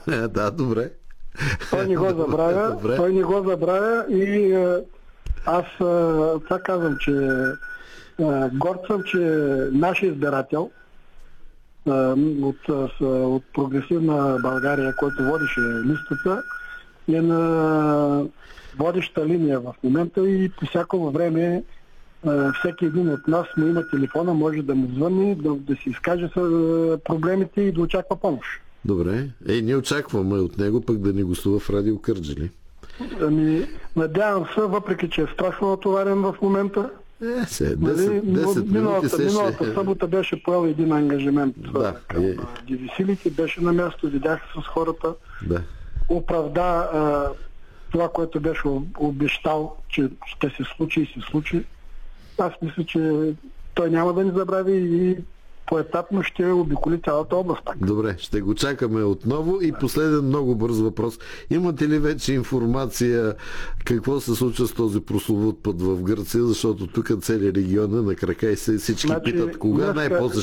Да, добре. Той не го забравя. Добре. Той не го забравя и аз това казвам, че горд съм, че нашия избирател от Прогресивна България, който водеше листата, е на водеща линия в момента и по всяко време всеки един от нас му има телефона, може да му звъни, да си изкаже проблемите и да очаква помощ. Добре. Ние очакваме от него пък да ни гостува в Радио Кърджали. Надявам се, въпреки че е страшно натоварен в момента. 10 минути миналата събота беше поел един ангажимент към е. дивисилите, беше на място, видях с хората, оправда това, което беше обещал, че ще се случи и се случи. Аз мисля, че той няма да ни забрави и поетапно ще обиколи цялата област. Добре, ще го чакаме отново. И последен много бърз въпрос. Имате ли вече информация какво се случва с този прословут път в Гърция, защото тук целият регион е на крака и всички питат кога най-после